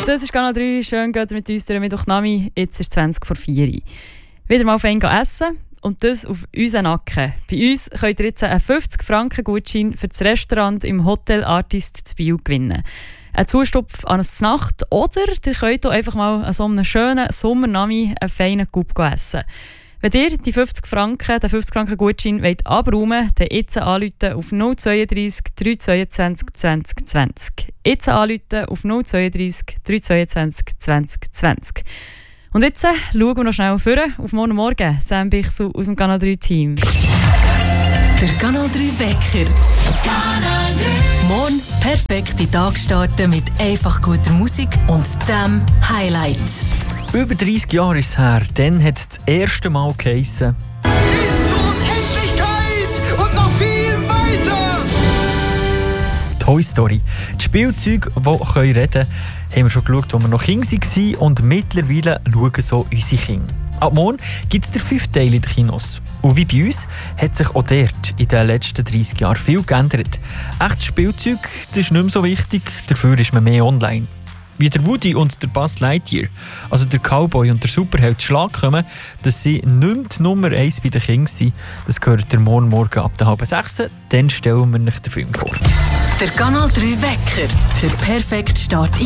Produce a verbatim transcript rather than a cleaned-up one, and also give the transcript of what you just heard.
Das ist Kanal drei. Schön, geht ihr mit uns durch Mittwoch Nami. Jetzt ist zwanzig vor vier. Wieder mal fein essen. Und das auf unseren Nacken. Bei uns könnt ihr jetzt einen fünfzig Franken Gutschein für das Restaurant im Hotel Artist zu Biel gewinnen. Ein Zustopf an eine Nacht oder ihr könnt auch einfach mal an so einem schönen Sommernami einen feinen Coup essen. Wenn ihr die fünfzig Franken, den fünfzig Franken Gutschein wollt abräumen, dann jetzt anrufen auf null drei zwei drei zweiundzwanzig zwanzig zwanzig. Jetzt anrufen auf null drei zwei drei zweiundzwanzig zwanzig zwanzig. Und jetzt äh, schauen wir noch schnell vor auf morgen Morgen. Sam Bichsel aus dem Kanal drei Team. Der Kanal drei Wecker. Kanal drei. Morgen perfekt in den Tag starten mit einfach guter Musik und dem Highlight. Über dreissig Jahre ist es her, dann hat es das erste Mal geheissen: Bis zur Unendlichkeit und noch viel weiter! Toy Story. Die Spielzeuge, die reden können, haben wir schon geschaut, als wir noch Kinder waren, und mittlerweile schauen so unsere Kinder. Ab morgen gibt es den fünften Teil in den Kinos. Und wie bei uns hat sich auch dort in den letzten dreissig Jahren viel geändert. Echtes Spielzeug, das ist nicht mehr so wichtig, dafür ist man mehr online. Wie der Woody und der Buzz Lightyear, also der Cowboy und der Superheld, Schlag kommen, dass sie nicht mehr die Nummer eins bei den Kindern sind. Das gehört der morgen Morgen ab der halben sechs. Dann stellen wir euch den Film vor. Der Kanal drei Wecker. Der perfekte Start in